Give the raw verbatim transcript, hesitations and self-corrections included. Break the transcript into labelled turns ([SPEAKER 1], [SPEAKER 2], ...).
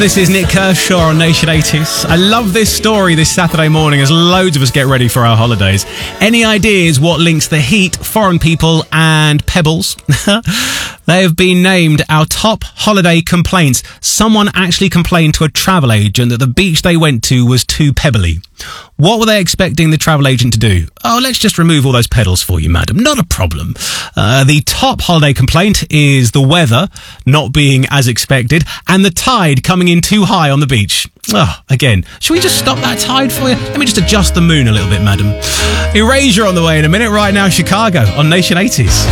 [SPEAKER 1] This is Nick Kershaw on Nation eighties. I love this story this Saturday morning as loads of us get ready for our holidays. Any ideas what links the heat, foreign people and pebbles? They have been named our top holiday complaints. Someone actually complained to a travel agent that the beach they went to was too pebbly. What were they expecting the travel agent to do? Oh, let's just remove all those pedals for you, madam. Not a problem. Uh, the top holiday complaint is the weather not being as expected and the tide coming in too high on the beach. Oh, again, should we just stop that tide for you? Let me just adjust the moon a little bit, madam. Erasure on the way in a minute. Right now, Chicago on Nation eighties.